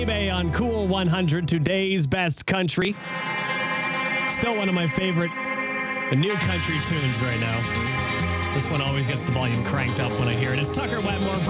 eBay on Cool 100, today's best country. Still one of my favorite new country tunes right now. This one always gets the volume cranked up when I hear it. It's Tucker Wetmore.